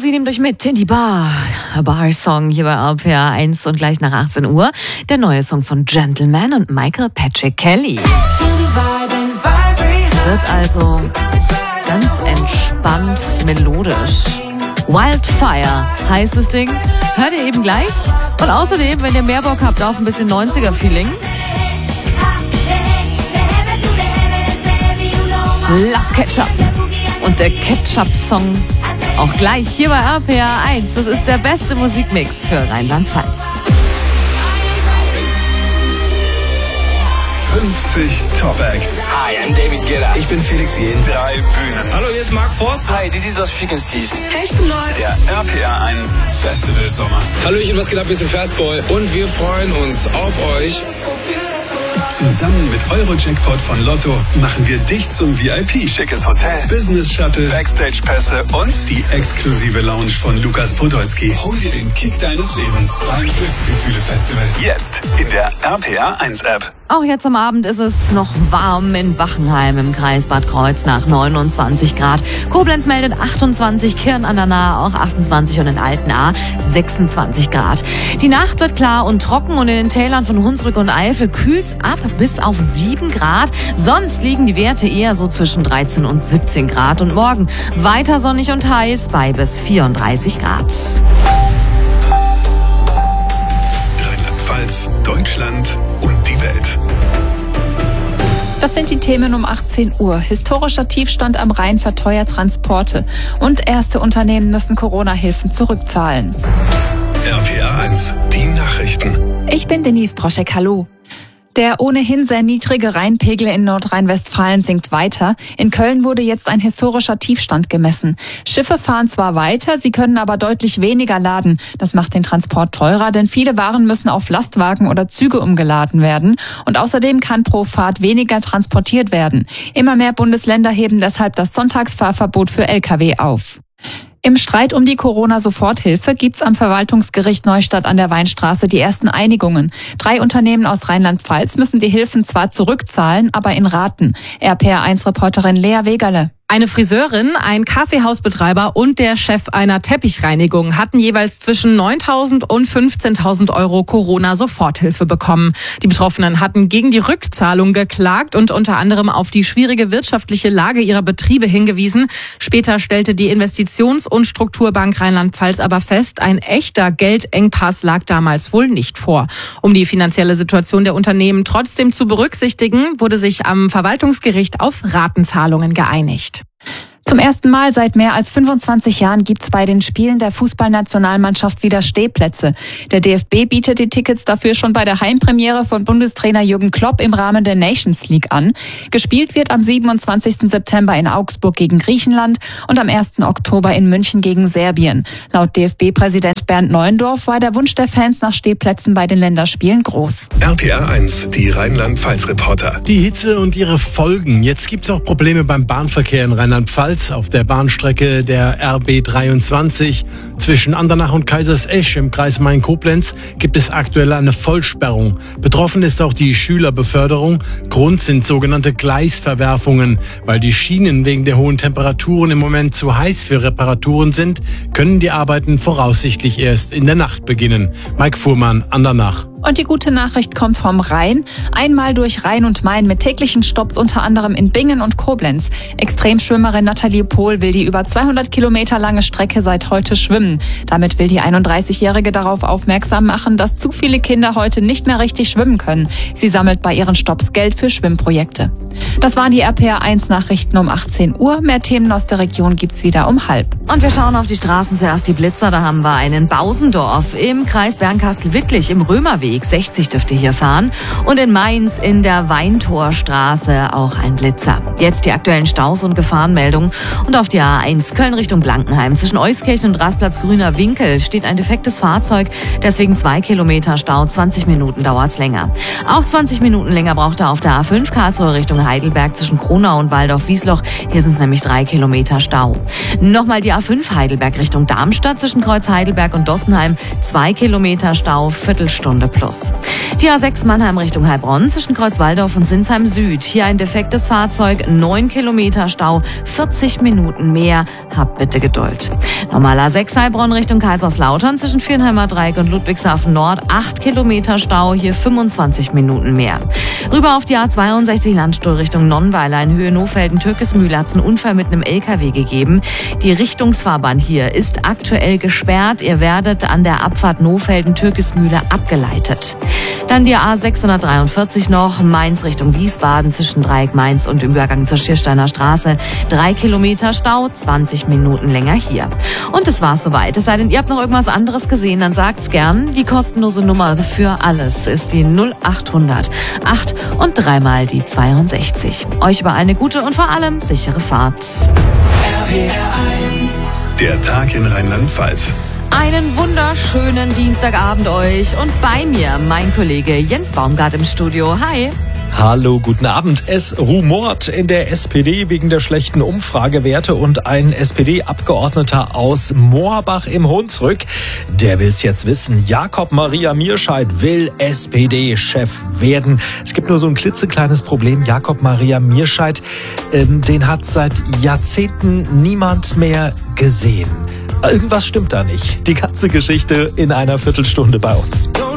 wir nehmen euch mit in die Bar. Bar-Song hier bei RPR 1 und gleich nach 18 Uhr. Der neue Song von Gentleman und Michael Patrick Kelly. Wird also ganz entspannt melodisch. Wildfire heißt das Ding. Hört ihr eben gleich. Und außerdem, wenn ihr mehr Bock habt auf ein bisschen 90er-Feeling, Lass Ketchup. Und der Ketchup-Song auch gleich hier bei RPR 1. Das ist der beste Musikmix für Rheinland-Pfalz. 50 Top Acts. Hi, I'm David Guetta. Ich bin Felix Jähn. 3 Bühnen. Hallo, hier ist Mark Forst. Hi, this is Los Frequencies. Hey, ich bin neu. Der RPR 1 Festival Sommer. Hallöchen, was geht ab? Wir sind Fastboy und wir freuen uns auf euch. Zusammen mit Euro-Jackpot von Lotto machen wir dich zum VIP. Schickes Hotel, Business Shuttle, Backstage-Pässe und die exklusive Lounge von Lukas Podolski. Hol dir den Kick deines Lebens beim Glücksgefühle-Festival. Jetzt in der RPR 1 App. Auch jetzt am Abend ist es noch warm in Wachenheim im Kreis Bad Kreuznach, 29 Grad. Koblenz meldet 28, Kirn an der Nahe auch 28 und in Altenahr 26 Grad. Die Nacht wird klar und trocken und in den Tälern von Hunsrück und Eifel kühlt's ab bis auf 7 Grad. Sonst liegen die Werte eher so zwischen 13 und 17 Grad. Und morgen weiter sonnig und heiß bei bis 34 Grad. Rheinland-Pfalz, Deutschland und die Welt. Das sind die Themen um 18 Uhr. Historischer Tiefstand am Rhein verteuert Transporte. Und erste Unternehmen müssen Corona-Hilfen zurückzahlen. RPR 1, die Nachrichten. Ich bin Denise Broschek, hallo. Der ohnehin sehr niedrige Rheinpegel in Nordrhein-Westfalen sinkt weiter. In Köln wurde jetzt ein historischer Tiefstand gemessen. Schiffe fahren zwar weiter, sie können aber deutlich weniger laden. Das macht den Transport teurer, denn viele Waren müssen auf Lastwagen oder Züge umgeladen werden. Und außerdem kann pro Fahrt weniger transportiert werden. Immer mehr Bundesländer heben deshalb das Sonntagsfahrverbot für Lkw auf. Im Streit um die Corona-Soforthilfe gibt's am Verwaltungsgericht Neustadt an der Weinstraße die ersten Einigungen. 3 Unternehmen aus Rheinland-Pfalz müssen die Hilfen zwar zurückzahlen, aber in Raten. RPR1-Reporterin Lea Wegerle. Eine Friseurin, ein Kaffeehausbetreiber und der Chef einer Teppichreinigung hatten jeweils zwischen 9.000 und 15.000 Euro Corona-Soforthilfe bekommen. Die Betroffenen hatten gegen die Rückzahlung geklagt und unter anderem auf die schwierige wirtschaftliche Lage ihrer Betriebe hingewiesen. Später stellte die Investitions- und Strukturbank Rheinland-Pfalz aber fest, ein echter Geldengpass lag damals wohl nicht vor. Um die finanzielle Situation der Unternehmen trotzdem zu berücksichtigen, wurde sich am Verwaltungsgericht auf Ratenzahlungen geeinigt. Zum ersten Mal seit mehr als 25 Jahren gibt's bei den Spielen der Fußballnationalmannschaft wieder Stehplätze. Der DFB bietet die Tickets dafür schon bei der Heimpremiere von Bundestrainer Jürgen Klopp im Rahmen der Nations League an. Gespielt wird am 27. September in Augsburg gegen Griechenland und am 1. Oktober in München gegen Serbien. Laut DFB-Präsident Bernd Neuendorf war der Wunsch der Fans nach Stehplätzen bei den Länderspielen groß. RPR 1, die Rheinland-Pfalz-Reporter. Die Hitze und ihre Folgen. Jetzt gibt's auch Probleme beim Bahnverkehr in Rheinland-Pfalz. Auf der Bahnstrecke der RB 23 zwischen Andernach und Kaisersesch im Kreis Main-Koblenz gibt es aktuell eine Vollsperrung. Betroffen ist auch die Schülerbeförderung. Grund sind sogenannte Gleisverwerfungen. Weil die Schienen wegen der hohen Temperaturen im Moment zu heiß für Reparaturen sind, können die Arbeiten voraussichtlich erst in der Nacht beginnen. Mike Fuhrmann, Andernach. Und die gute Nachricht kommt vom Rhein. Einmal durch Rhein und Main mit täglichen Stopps unter anderem in Bingen und Koblenz. Extremschwimmerin Nathalie Pohl will die über 200 Kilometer lange Strecke seit heute schwimmen. Damit will die 31-Jährige darauf aufmerksam machen, dass zu viele Kinder heute nicht mehr richtig schwimmen können. Sie sammelt bei ihren Stopps Geld für Schwimmprojekte. Das waren die RPR 1 Nachrichten um 18 Uhr. Mehr Themen aus der Region gibt's wieder um 12:30. Und wir schauen auf die Straßen, zuerst die Blitzer. Da haben wir einen Bausendorf im Kreis Bernkastel-Wittlich im Römerweg. 60 dürft ihr hier fahren. Und in Mainz in der Weintorstraße auch ein Blitzer. Jetzt die aktuellen Staus und Gefahrenmeldungen. Und auf die A1 Köln Richtung Blankenheim. Zwischen Euskirchen und Rastplatz Grüner Winkel steht ein defektes Fahrzeug. Deswegen 2 Kilometer Stau. 20 Minuten dauert's länger. Auch 20 Minuten länger braucht er auf der A5 Karlsruhe Richtung Heidelberg zwischen Kronau und Waldorf-Wiesloch. Hier sind es nämlich 3 Kilometer Stau. Nochmal die A5 Heidelberg Richtung Darmstadt zwischen Kreuz Heidelberg und Dossenheim. 2 Kilometer Stau, Viertelstunde plus. plus. Die A6 Mannheim Richtung Heilbronn zwischen Kreuzwaldorf und Sinsheim Süd. Hier ein defektes Fahrzeug, 9 Kilometer Stau, 40 Minuten mehr. Habt bitte Geduld. Normal A6 Heilbronn Richtung Kaiserslautern zwischen Viernheimer Dreieck und Ludwigshafen Nord, 8 Kilometer Stau, hier 25 Minuten mehr. Rüber auf die A62 Landstuhl Richtung Nonnweiler in Höhe Nohfelden-Türkismühle hat es einen Unfall mit einem LKW gegeben. Die Richtungsfahrbahn hier ist aktuell gesperrt. Ihr werdet an der Abfahrt Nohfelden-Türkismühle abgeleitet. Dann die A643 noch, Mainz Richtung Wiesbaden zwischen Dreieck Mainz und Übergang zur Schiersteiner Straße. 3 Kilometer Stau, 20 Minuten länger hier. Und das war's soweit. Es sei denn, ihr habt noch irgendwas anderes gesehen, dann sagt's gern. Die kostenlose Nummer für alles ist die 0800 8 und 3 mal die 62. Euch über eine gute und vor allem sichere Fahrt. Der Tag in Rheinland-Pfalz. Einen wunderschönen Dienstagabend euch und bei mir mein Kollege Jens Baumgart im Studio. Hi. Hallo, guten Abend. Es rumort in der SPD wegen der schlechten Umfragewerte und ein SPD-Abgeordneter aus Moorbach im Hunsrück, der will's jetzt wissen. Jakob Maria Mierscheid will SPD-Chef werden. Es gibt nur so ein klitzekleines Problem. Jakob Maria Mierscheid, den hat seit Jahrzehnten niemand mehr gesehen. Irgendwas stimmt da nicht. Die ganze Geschichte in einer Viertelstunde bei uns.